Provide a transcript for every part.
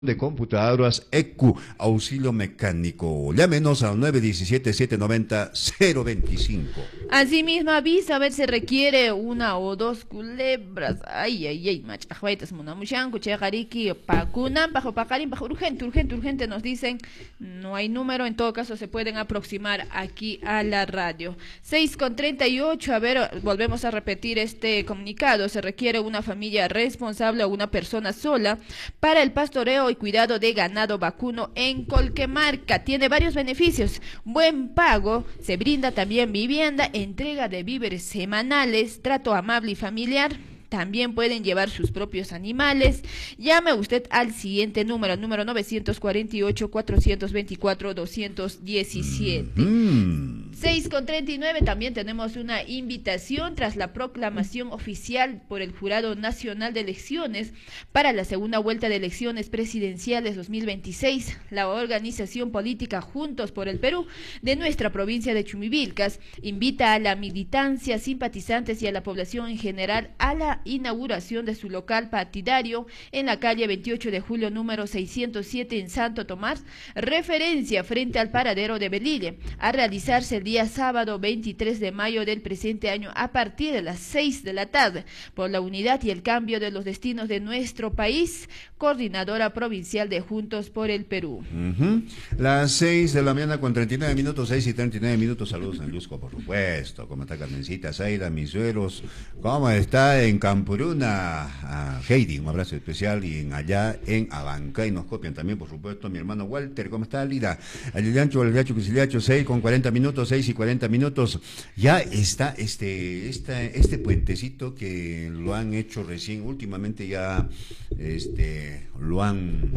de computadoras EQ, auxilio mecánico. Llámenos al 917-790-025. Asimismo, avisa a ver si requiere una o dos culebras. Ay, ay, ay, machajaitas, munamushan, cuchejariki, pacunan, bajo pacarín, bajo urgente, urgente, urgente, nos dicen. No hay número, en todo caso se pueden aproximar aquí a la radio. 6:38, a ver, volvemos a repetir este comunicado. Se requiere una familia responsable o una persona sola para el pastoreo y cuidado de ganado vacuno en Colquemarca. Tiene varios beneficios: buen pago, se brinda también vivienda, entrega de víveres semanales, trato amable y familiar. También pueden llevar sus propios animales. Llame usted al siguiente número 948-424-217. 6:39, también tenemos una invitación tras la proclamación oficial por el Jurado Nacional de Elecciones para la segunda vuelta de elecciones presidenciales 2026. La organización política Juntos por el Perú de nuestra provincia de Chumivilcas invita a la militancia, simpatizantes y a la población en general a la inauguración de su local partidario en la calle 28 de julio número 607 en Santo Tomás, referencia frente al paradero de Belille, a realizarse el día sábado 23 de mayo del presente año a partir de las 6 de la tarde, por la unidad y el cambio de los destinos de nuestro país. Coordinadora provincial de Juntos por el Perú. Las 6 de la mañana con 39 minutos, 6:39. Saludos en Lusco, por supuesto. ¿Cómo está Carmencita, Zaida, mis sueros? ¿Cómo está en Campuruna? A Heidi, un abrazo especial. Y allá en Abancay nos copian también, por supuesto, mi hermano Walter. ¿Cómo está, Lida? El Liancho, 6:40 minutos, 6:40. Ya está este puentecito que lo han hecho recién, últimamente ya lo han,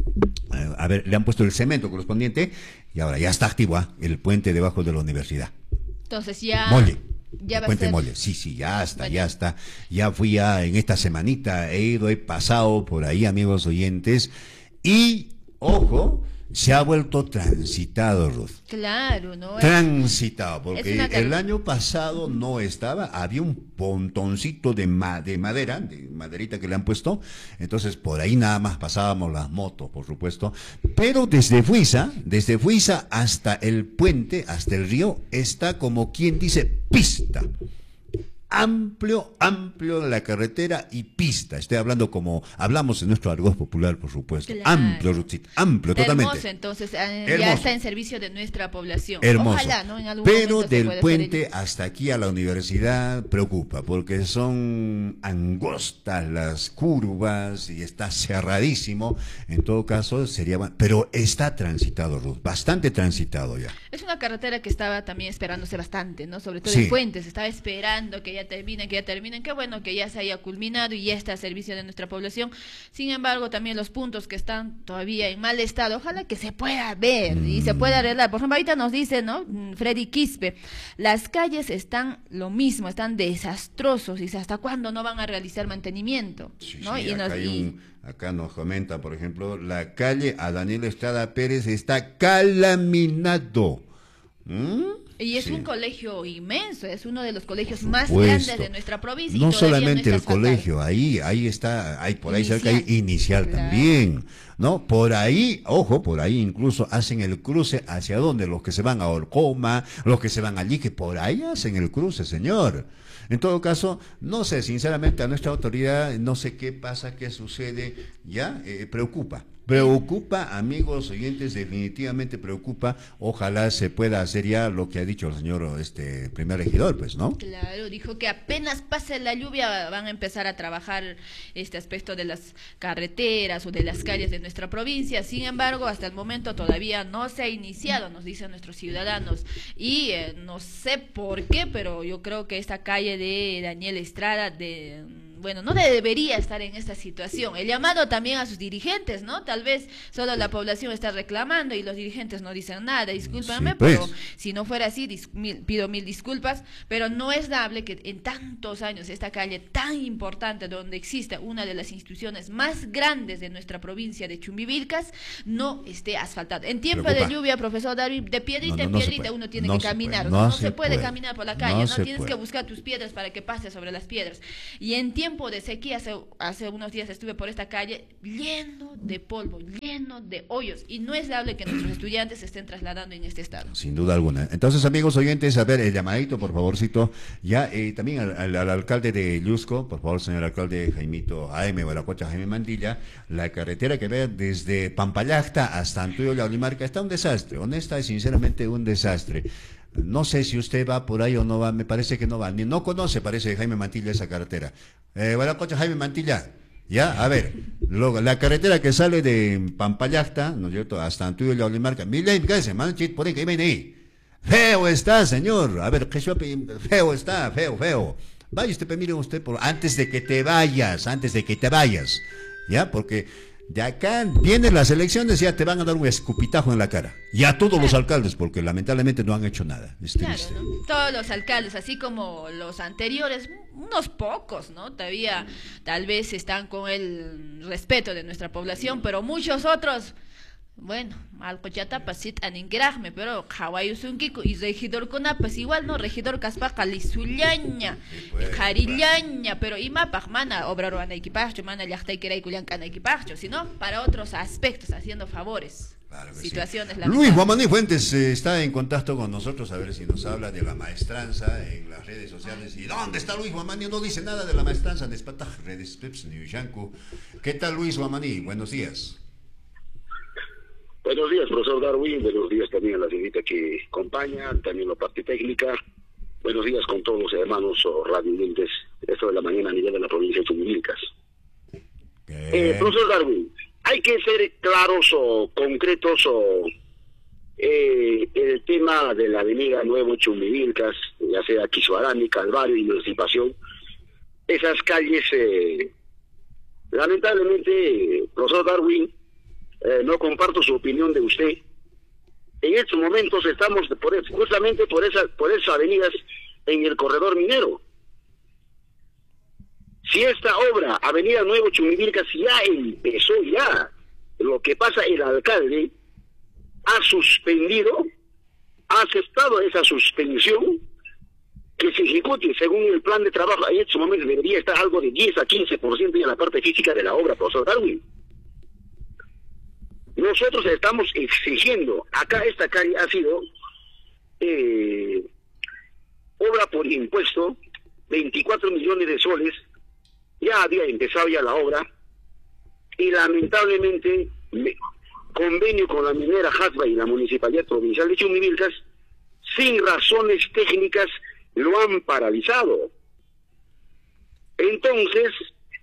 le han puesto el cemento correspondiente y ahora ya está activo el puente debajo de la universidad. Entonces ya... Molle. Ya va Puente a ser... Molle, sí, ya está. Ya fui en esta semanita, he pasado por ahí, amigos oyentes, y, ojo, se ha vuelto transitado, Ruth. Claro, ¿no? Transitado, porque el año pasado no estaba, había un pontoncito de madera, de maderita que le han puesto, entonces por ahí nada más pasábamos las motos, por supuesto, pero desde Fuiza hasta el puente, hasta el río, está como quien dice pista. Amplio la carretera y pista. Estoy hablando como hablamos en nuestro argot popular, por supuesto. Claro. Amplio, totalmente. Hermoso, entonces, ya está en servicio de nuestra población. Hermoso. Ojalá, ¿no? En algún Pero del puente hasta aquí a la universidad preocupa, porque son angostas las curvas y está cerradísimo. En todo caso, sería... Pero está transitado, Ruth, bastante transitado ya. Es una carretera que estaba también esperándose bastante, ¿no? Sobre todo el puente, se estaba esperando que ya terminen, qué bueno que ya se haya culminado y ya está a servicio de nuestra población. Sin embargo, también los puntos que están todavía en mal estado, ojalá que se pueda ver y se pueda arreglar. Por ejemplo, ahorita nos dice, ¿no? Freddy Quispe, las calles están lo mismo, están desastrosos, y hasta cuándo no van a realizar mantenimiento, ¿no? Sí, acá nos comenta, por ejemplo, la calle a Daniel Estrada Pérez está calaminado. Y es un colegio inmenso, es uno de los colegios más grandes de nuestra provincia. No solamente el colegio, ahí está, por ahí cerca hay inicial también, ¿no? Por ahí, ojo, por ahí incluso hacen el cruce hacia donde los que se van a Orcoma, los que se van allí, que por ahí hacen el cruce, señor. En todo caso, no sé, sinceramente a nuestra autoridad, no sé qué pasa, qué sucede, ya preocupa. Preocupa, amigos oyentes, definitivamente preocupa. Ojalá se pueda hacer ya lo que ha dicho el señor primer regidor, pues, ¿no? Claro, dijo que apenas pase la lluvia van a empezar a trabajar este aspecto de las carreteras o de las calles de nuestra provincia. Sin embargo, hasta el momento todavía no se ha iniciado, nos dicen nuestros ciudadanos. Y no sé por qué, pero yo creo que esta calle de Daniel Estrada, bueno, no debería estar en esta situación. El llamado también a sus dirigentes, ¿no? Tal vez solo la población está reclamando y los dirigentes no dicen nada. Discúlpame, pero si no fuera así, pido mil disculpas, pero no es dable que en tantos años esta calle tan importante, donde existe una de las instituciones más grandes de nuestra provincia de Chumbivilcas, no esté asfaltada. En tiempo de lluvia, profesor Darwin, de piedrita en piedrita uno tiene que caminar. No se puede caminar por la calle, no tienes que buscar tus piedras para que pases sobre las piedras. Y en tiempo tiempo de sequía, hace unos días estuve por esta calle lleno de polvo, lleno de hoyos, y no es viable que nuestros estudiantes se estén trasladando en este estado. Sin duda alguna. Entonces, amigos oyentes, a ver, el llamadito, por favorcito, ya también al alcalde de Llusco, por favor, señor alcalde Jaimito A.M. Guaracocha, Jaime Mantilla, la carretera que ve desde Pampallacta hasta Antuyo La Olimarca está un desastre, honesta y sinceramente un desastre. No sé si usted va por ahí o no va, me parece que no va, ni no conoce, parece Jaime Mantilla esa carretera. Guaracocha, Jaime Mantilla, ya, a ver, la carretera que sale de Pampallacta, ¿no es cierto?, hasta Antuyo La Olimarca, mire, ¿qué hace? Manchit, por ahí, que viene ahí. Feo está, señor, a ver, feo está, feo. Vaya usted, mire usted, antes de que te vayas, ya, porque de acá vienen las elecciones, ya te van a dar un escupitajo en la cara. Y a todos los alcaldes, porque lamentablemente no han hecho nada. Claro, ¿no? Todos los alcaldes, así como los anteriores, unos pocos, ¿no? Todavía tal vez están con el respeto de nuestra población, pero muchos otros, bueno, algo ya tapasit aningrajme, pero Hawaiusunkiku y regidor pues igual, ¿no? Regidor Caspaca Lisullaña, Jarillaña, pero ima pajmana obraron equipacho, mana yachtai queray culiancan equipacho, sino para otros aspectos, haciendo favores. Claro que situaciones sí. Luis Guamaní Fuentes está en contacto con nosotros, a ver si nos habla de la maestranza en las redes sociales. ¿Y dónde está Luis Guamaní? No dice nada de la maestranza en Espataj, redes Peps, Niushanku. ¿Qué tal, Luis Guamaní? Buenos días. Buenos días, profesor Darwin. Buenos días también a la señorita que acompaña, también la parte técnica. Buenos días con todos los hermanos o radioyentes. Esto de la mañana a nivel de la provincia de Chumilcas. Profesor Darwin, hay que ser claros o concretos o el tema de la avenida Nuevo Chumilcas, ya sea Quisuarani, Calvario y Emancipación. Esas calles, lamentablemente, profesor Darwin, no comparto su opinión de usted. En estos momentos estamos justamente por esas avenidas en el corredor minero. Si esta obra, Avenida Nuevo Chumilcas, ya empezó ya, lo que pasa, el alcalde ha suspendido, ha aceptado esa suspensión que se ejecute según el plan de trabajo. En estos momentos debería estar algo de 10 a 15% en la parte física de la obra, profesor Darwin. Nosotros estamos exigiendo, acá esta calle ha sido obra por impuesto, 24 millones de soles, ya había empezado ya la obra, y lamentablemente, convenio con la minera Hasba y la Municipalidad Provincial de Chumilcas, sin razones técnicas, lo han paralizado. Entonces,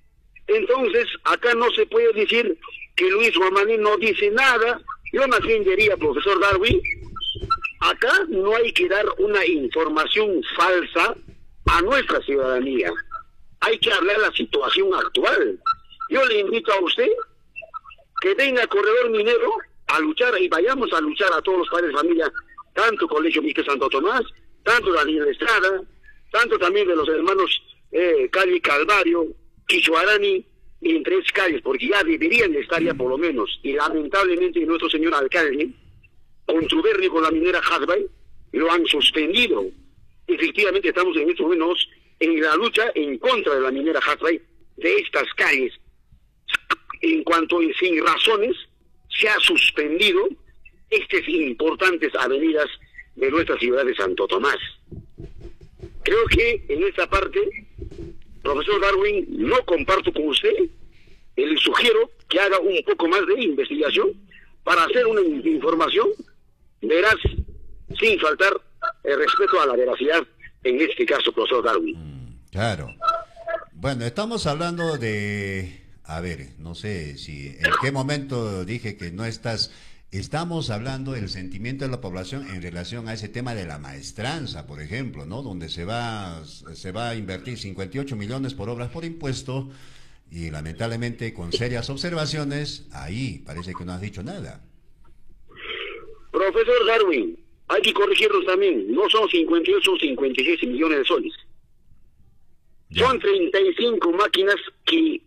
acá no se puede decir que Luis Guamaní no dice nada. Yo más bien diría, profesor Darwin, acá no hay que dar una información falsa a nuestra ciudadanía. Hay que hablar la situación actual. Yo le invito a usted que venga al corredor minero a luchar, y vayamos a luchar a todos los padres de familia, tanto Colegio Miguel Santo Tomás, tanto Daniel Estrada, tanto también de los hermanos calle Calvario, Quisuarani, en 3 calles, porque ya deberían de estar ya por lo menos. Y lamentablemente nuestro señor alcalde, contubernio con la minera Hasbay, lo han suspendido. Efectivamente estamos en estos momentos en la lucha en contra de la minera Hasbay de estas calles. En cuanto sin razones, se ha suspendido estas importantes avenidas de nuestra ciudad de Santo Tomás. Creo que en esta parte, profesor Darwin, no comparto con usted. Le sugiero que haga un poco más de investigación para hacer una información veraz, sin faltar el respeto a la veracidad, en este caso, profesor Darwin. Claro. Bueno, estamos hablando de... A ver, no sé si en qué momento dije que no estás... Estamos hablando del sentimiento de la población en relación a ese tema de la maestranza, por ejemplo, ¿no? Donde se va a invertir 58 millones por obras por impuesto, y lamentablemente con serias observaciones, ahí parece que no has dicho nada. Profesor Darwin, hay que corregirlos también. No son 58, son 56 millones de soles. Ya. Son 35 máquinas que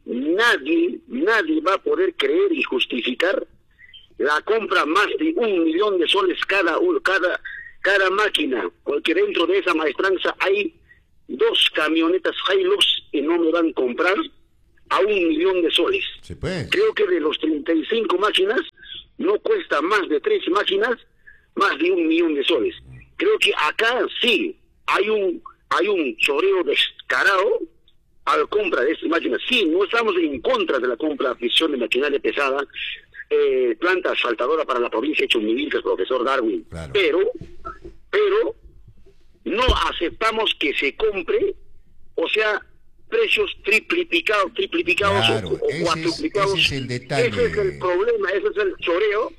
nadie va a poder creer y justificar la compra más de 1 millón de soles cada máquina, porque dentro de esa maestranza hay 2 camionetas Hilux y no me van a comprar a 1.000.000 de soles. Sí, pues. Creo que de los 35 máquinas, no cuesta más de 3 máquinas, más de 1.000.000 de soles. Creo que acá sí hay un choreo descarado a la compra de estas máquinas. Sí, no estamos en contra de la compra de adquisición de maquinaria pesada, planta asfaltadora para la provincia de Chumbivilcas, profesor Darwin. Claro. Pero no aceptamos que se compre, o sea, precios triplicados Claro, o cuatriplicados. ese es el detalle. Ese es el problema, ese es el choreo,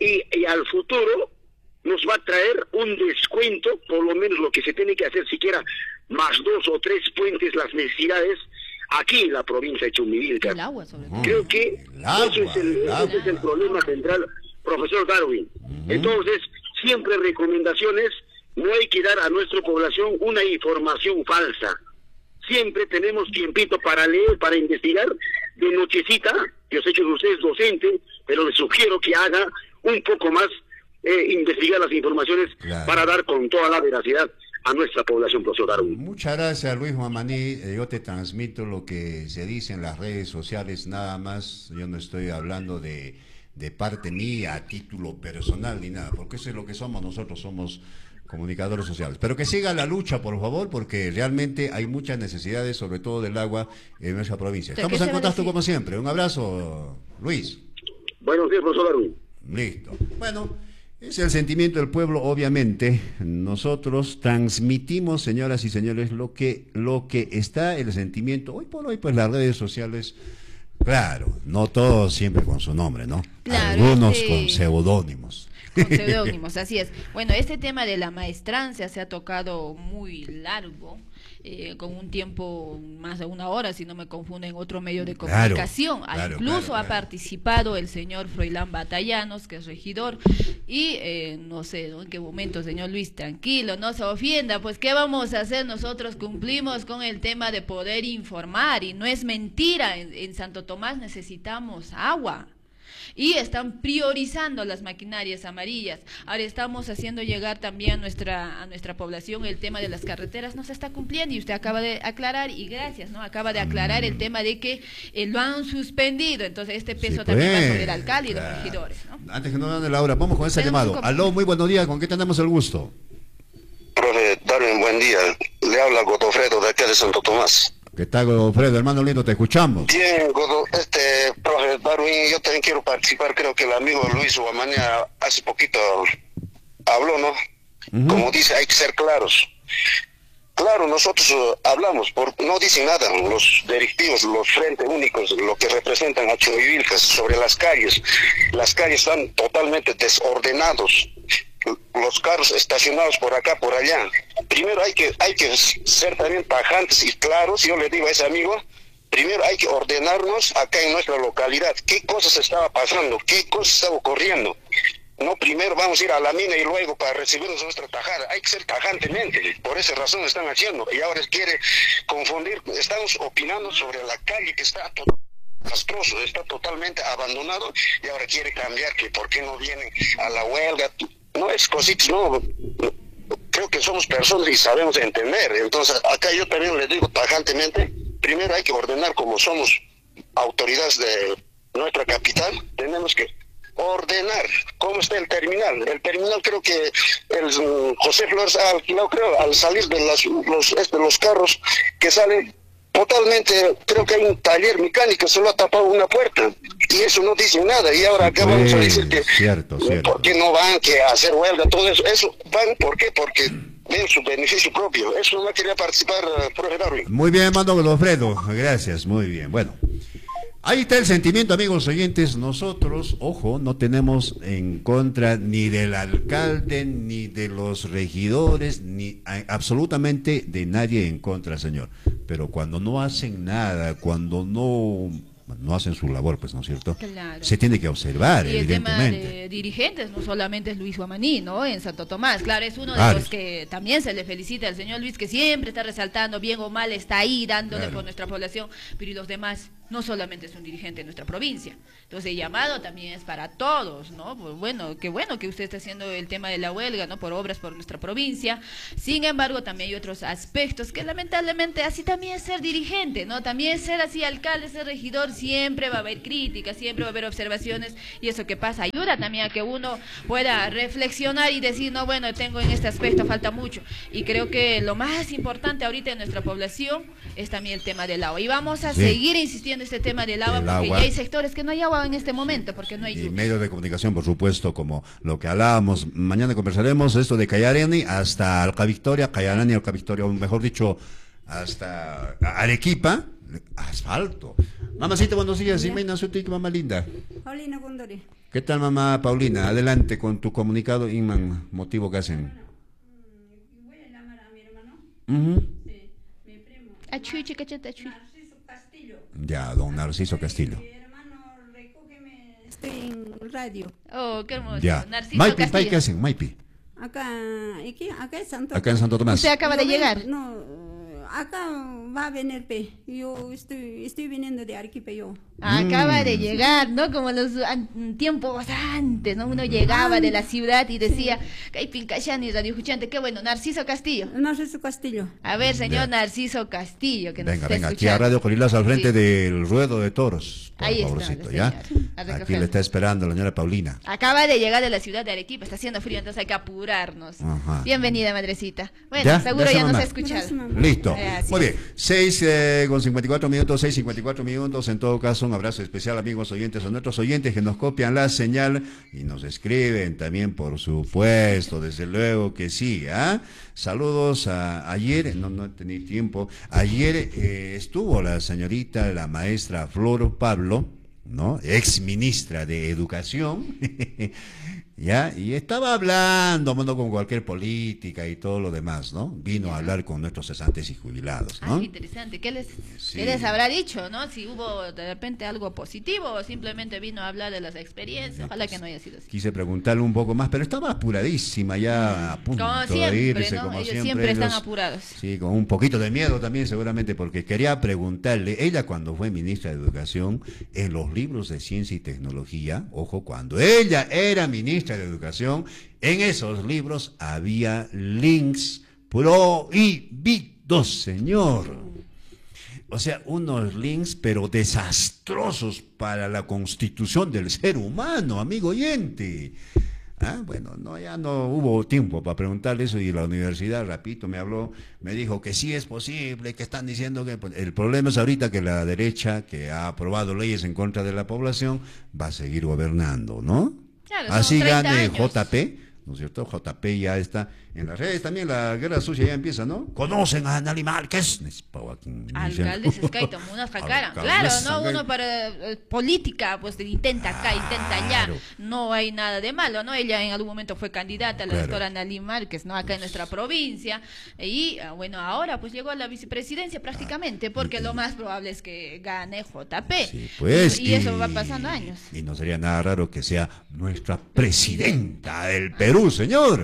y al futuro nos va a traer un descuento, por lo menos lo que se tiene que hacer siquiera más 2 o 3 puentes las necesidades aquí en la provincia de Chumbivilcas. El agua, sobre todo. Creo que ese es el problema central, profesor Darwin. Entonces, siempre recomendaciones, no hay que dar a nuestra población una información falsa. Siempre tenemos tiempito para leer, para investigar, de nochecita. Yo sé que usted es docente, pero le sugiero que haga un poco más, investigar las informaciones, claro, para dar con toda la veracidad a nuestra población, profesor Darwin. Muchas gracias, Luis Guamaní. Yo te transmito lo que se dice en las redes sociales nada más. Yo no estoy hablando de parte mía a título personal ni nada, porque eso es lo que somos nosotros, somos comunicadores sociales. Pero que siga la lucha, por favor, porque realmente hay muchas necesidades, sobre todo del agua en nuestra provincia. Estamos en contacto como siempre. Un abrazo, Luis. Buenos días, profesor Darwin. Listo. Bueno, es el sentimiento del pueblo, obviamente. Nosotros transmitimos, señoras y señores, lo que está el sentimiento. Hoy por hoy, pues las redes sociales, claro, no todos siempre con su nombre, ¿no? Claro, algunos con seudónimos. Con seudónimos, así es. Bueno, este tema de la maestrancia se ha tocado muy largo, con un tiempo más de 1 hora, si no me confundo, en otro medio de comunicación. Claro, Incluso ha claro. participado el señor Froilán Batallanos, que es regidor, y no sé, ¿no?, en qué momento, señor Luis, tranquilo, no se ofienda, pues ¿qué vamos a hacer? Nosotros cumplimos con el tema de poder informar, y no es mentira, en Santo Tomás necesitamos agua. Y están priorizando las maquinarias amarillas. Ahora estamos haciendo llegar también a nuestra población el tema de las carreteras. No se está cumpliendo, y usted acaba de aclarar, y gracias, ¿no? Acaba de aclarar el tema de que lo han suspendido. Entonces este peso Sí, también va pues, sobre el alcalde y los claro. regidores, ¿no? Antes que no dan la hora, vamos con ese Tenemos llamado. Aló, muy buenos días, ¿con qué tenemos el gusto? Profe Darwin, buen día. Le habla Godofredo de aquí de Santo Tomás. ¿Qué tal, Godofredo? Hermano lindo, te escuchamos. Bien, profe Darwin, yo también quiero participar. Creo que el amigo Luis Guamaní hace poquito habló, ¿no? Como dice, hay que ser claros. Claro, nosotros hablamos, no dicen nada los directivos, los frentes únicos, lo que representan a Chumbivilcas sobre las calles. Las calles están totalmente desordenados. Los carros estacionados por acá, por allá. Primero hay que ser también tajantes y claros. Yo le digo a ese amigo, primero hay que ordenarnos acá en nuestra localidad. ¿Qué cosas estaba pasando? ¿Qué cosas estaba ocurriendo? No, primero vamos a ir a la mina y luego para recibirnos nuestra tajada. Hay que ser tajantemente. Por esa razón están haciendo. Y ahora quiere confundir. Estamos opinando sobre la calle que está desastroso, está totalmente abandonado, y ahora quiere cambiar que por qué no vienen a la huelga. No es cositas, no. Creo que somos personas y sabemos entender. Entonces, acá yo también le digo tajantemente, primero hay que ordenar, como somos autoridades de nuestra capital, tenemos que ordenar cómo está el terminal. El terminal, creo que el José Flores ha alquilado, creo, al salir de los carros que salen totalmente, creo que hay un taller mecánico, solo ha tapado una puerta, y eso no dice nada. Y ahora acá vamos a decir que cierto. ¿por qué no van que a hacer huelga? Todo eso van, ¿por qué? Porque ven su beneficio propio. Eso no quería participar, profe Darwin. Muy bien, hermano Godofredo, gracias, muy bien. Bueno, ahí está el sentimiento, amigos oyentes. Nosotros, ojo, no tenemos en contra ni del alcalde, ni de los regidores, ni absolutamente de nadie en contra, señor. Pero cuando no hacen nada, cuando no hacen su labor, pues, ¿no es cierto? Claro. Se tiene que observar, Y el tema evidentemente. de dirigentes no solamente es Luis Guamaní, ¿no? En Santo Tomás, claro, es uno de Claro. los que también se le felicita al señor Luis, que siempre está resaltando, bien o mal, está ahí dándole Claro. por nuestra población, pero ¿y los demás? no solamente es un dirigente de nuestra provincia. Entonces el llamado también es para todos, ¿no? Pues bueno que usted está haciendo el tema de la huelga, ¿no? Por obras por nuestra provincia. Sin embargo, también hay otros aspectos que lamentablemente así también es ser dirigente, ¿no? También ser así alcalde, ser regidor, siempre va a haber críticas, siempre va a haber observaciones, y eso que pasa ayuda también a que uno pueda reflexionar y decir, no, bueno, tengo en este aspecto, falta mucho. Y creo que lo más importante ahorita en nuestra población es también el tema del agua. Y vamos a seguir insistiendo en este tema del agua, porque ya hay sectores que no hay agua en este momento, porque no hay lluvia. Y medios de comunicación, por supuesto, como lo que hablábamos. Mañana conversaremos esto de Cayarani hasta Alca Victoria, Cayarani, Alca Victoria, o mejor dicho, hasta Arequipa, asfalto. Mamacita, buenos días, Jimena Sutik, mamá linda. Paulina Gondori. ¿Qué tal, mamá Paulina? Adelante con tu comunicado, Inman, motivo que hacen. Voy a llamar a mi hermano. Sí, mi primo. Narciso Castillo. Ya, don Narciso Castillo. Mi hermano, recógeme, estoy en radio. Oh, qué hermoso. Ya. Narciso Maipi, Castillo. ¿qué hacen? Maipi. Acá en Santo. Acá en Santo Tomás. Usted acaba de llegar. No, acá va a venir, yo estoy viniendo de Arequipa, yo. Acaba de llegar, ¿no? Como los tiempos antes, ¿no? Uno llegaba de la ciudad y decía, Pincachani, radio escuchante, qué bueno, Narciso Castillo. Narciso Castillo. A ver, señor Ya. Narciso Castillo, que nos Venga, está venga, aquí a escuchando. Radio Corilas al frente Sí. del ruedo de toros. Por Ahí está, favorcito, el ¿ya? señor, a Aquí recogerlo. le está esperando la señora Paulina. Acaba de llegar de la ciudad de Arequipa, está haciendo frío, entonces hay que apurarnos. Ajá. Bienvenida, madrecita. Bueno, ¿Ya? seguro ¿Ya ya se nos mamá? ha escuchado. Gracias, mamá. Listo. Así Muy es. bien. 6 con 54 minutos, 6:54 minutos. En todo caso, un abrazo especial, amigos oyentes, a nuestros oyentes que nos copian la señal y nos escriben también, por supuesto, desde luego que sí. Saludos ayer, no he tenido tiempo. Ayer estuvo la señorita, la maestra Flor Pablo, ¿no? Ex ministra de Educación. ¿Ya? Y estaba hablando, bueno, con cualquier política y todo lo demás, ¿no? Vino a hablar con nuestros cesantes y jubilados, ¿no? Qué interesante. Sí. ¿Qué les habrá dicho, no? Si hubo de repente algo positivo o simplemente vino a hablar de las experiencias. Ojalá que no haya sido así. Quise preguntarle un poco más, pero estaba apuradísima ya, a punto Como de siempre, irse, ¿no? como Ellos siempre están ellos- apurados. Sí, con un poquito de miedo también seguramente, porque quería preguntarle, ella cuando fue ministra de Educación, en los libros de ciencia y tecnología, ojo, cuando ella era ministra de Educación, en esos libros había links prohibidos, señor. O sea, unos links, pero desastrosos para la constitución del ser humano, amigo oyente. Bueno, ya no hubo tiempo para preguntarle eso, y la universidad, repito, me habló, me dijo que sí es posible, que están diciendo que... Pues, el problema es ahorita que la derecha, que ha aprobado leyes en contra de la población, va a seguir gobernando, ¿no? Claro, son Así 30 gane años. JP, ¿no es cierto? JP ya está en las redes también, la guerra sucia ya empieza, ¿no? ¿Conocen a Ana Márquez? Alcaldes Escaito, una sacara. Claro, no, uno para política, pues intenta acá, intenta allá. Claro. No hay nada de malo, ¿no? Ella en algún momento fue candidata a la Claro. doctora Ana Márquez, ¿no? Acá en nuestra provincia. Y bueno, ahora pues llegó a la vicepresidencia prácticamente, porque lo más probable es que gane JP. Sí, pues, y eso va pasando años. Y no sería nada raro que sea nuestra presidenta del Perú, señor.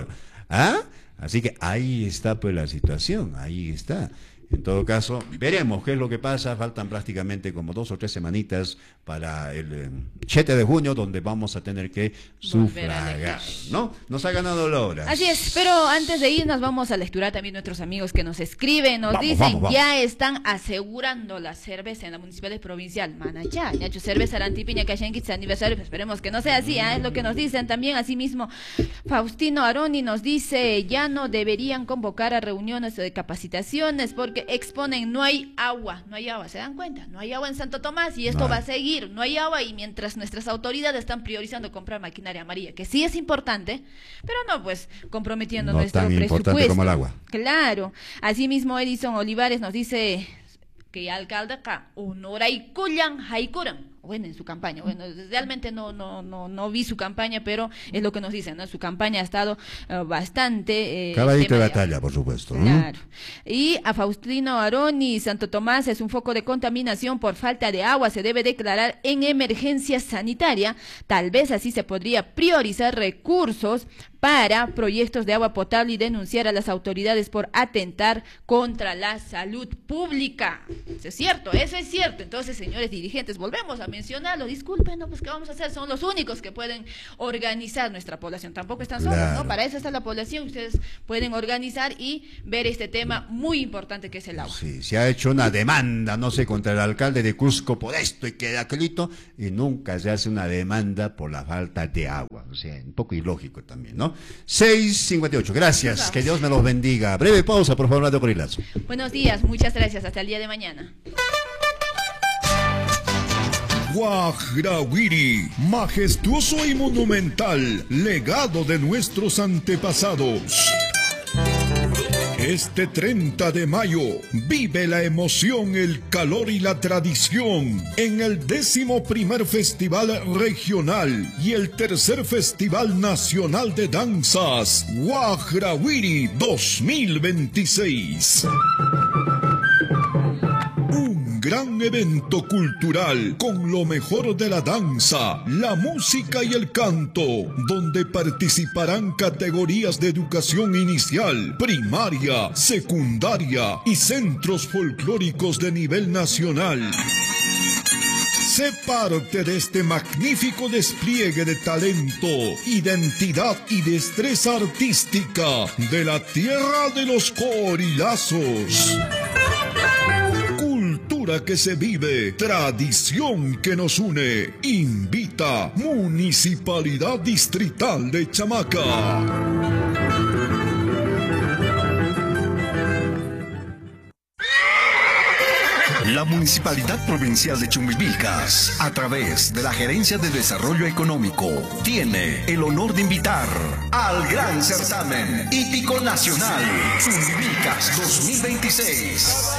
Así que ahí está pues la situación, ahí está. En todo caso, veremos qué es lo que pasa. Faltan prácticamente como 2 o 3 semanitas para el 7 de junio, donde vamos a tener que Volver a sufragar, elegir. ¿no? Nos ha ganado la hora. Así es, pero antes de irnos vamos a lecturar también nuestros amigos que nos escriben, nos Vamos, dicen, vamos. ya están asegurando la cerveza en la municipalidad provincial. Manachá, Ñacho Cerveza, Arantipiña, Cayanquitz, aniversario, pues esperemos que no sea así, es lo que nos dicen también. Asimismo, Faustino Aroni nos dice, ya no deberían convocar a reuniones de capacitaciones porque exponen, no hay agua, ¿se dan cuenta? No hay agua en Santo Tomás y esto No hay. va a seguir, no hay agua, y mientras nuestras autoridades están priorizando comprar maquinaria amarilla, que sí es importante, pero no pues comprometiendo No nuestro tan presupuesto. importante como el agua. Claro. Asimismo, Edison Olivares nos dice que alcalde acá, Unoray Kuyan Haikuran. Bueno, en su campaña, bueno, realmente no vi su campaña, pero es lo que nos dicen, ¿no? Su campaña ha estado bastante... Caballito de tema batalla, por supuesto, ¿no? Claro. Y a Faustino Aroni, Santo Tomás es un foco de contaminación por falta de agua, se debe declarar en emergencia sanitaria. Tal vez así se podría priorizar recursos para proyectos de agua potable y denunciar a las autoridades por atentar contra la salud pública. Eso es cierto. Entonces, señores dirigentes, volvemos a mencionarlo. Disculpen, ¿no? Pues ¿qué vamos a hacer? Son los únicos que pueden organizar nuestra población. Tampoco están solos, ¿no? Para eso está la población. Ustedes pueden organizar y ver este tema muy importante que es el agua. Sí, se ha hecho una demanda, no sé, contra el alcalde de Cusco por esto y que aquelito, y nunca se hace una demanda por la falta de agua. O sea, un poco ilógico también, ¿no? 6:58, gracias, que Dios me los bendiga. Breve pausa, por favor, Radio Corilazo. Buenos días, muchas gracias, hasta el día de mañana. Guajrahuiri, majestuoso y monumental, legado de nuestros antepasados. Este 30 de mayo, vive la emoción, el calor y la tradición en el 11º Festival Regional y el tercer Festival Nacional de Danzas, Guajrahuiri 2026. Gran evento cultural con lo mejor de la danza, la música y el canto, donde participarán categorías de educación inicial, primaria, secundaria y centros folclóricos de nivel nacional. Sé parte de este magnífico despliegue de talento, identidad y destreza artística de la tierra de los corilazos. Cultura que se vive, tradición que nos une. Invita Municipalidad Distrital de Chamaca. La Municipalidad Provincial de Chumbivilcas, a través de la Gerencia de Desarrollo Económico, tiene el honor de invitar al gran certamen hípico nacional Chumbivilcas 2026.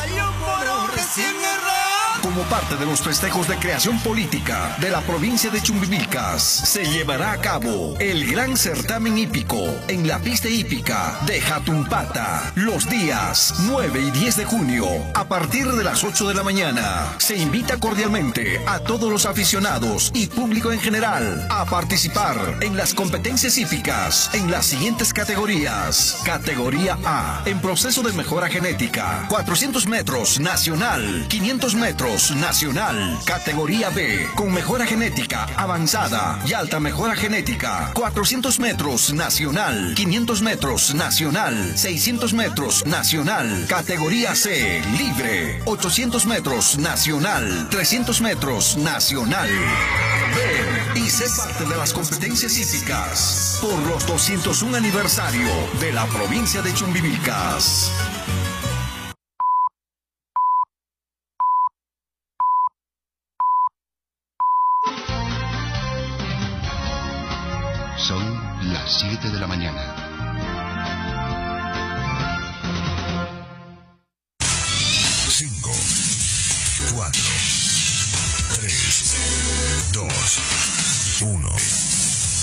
Como parte de los festejos de creación política de la provincia de Chumbivilcas, se llevará a cabo el gran certamen hípico en la pista hípica de Jatumpata los días 9 y 10 de junio a partir de las 8 de la mañana. Se invita cordialmente a todos los aficionados y público en general a participar en las competencias hípicas en las siguientes categorías. Categoría A, en proceso de mejora genética, 400 metros nacional, 500 metros nacional. Categoría B, con mejora genética avanzada y alta mejora genética, 400 metros nacional, 500 metros nacional, 600 metros nacional. Categoría C, libre, 800 metros nacional, 300 metros nacional. Ven y sé parte de las competencias hípicas por los 201 aniversario de la provincia de Chumbivilcas. Son las 7 de la mañana.